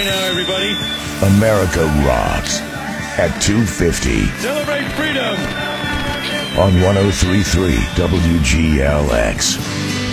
Hey now, everybody. America rocks at 2:50 Celebrate freedom. on 103.3 WGLX.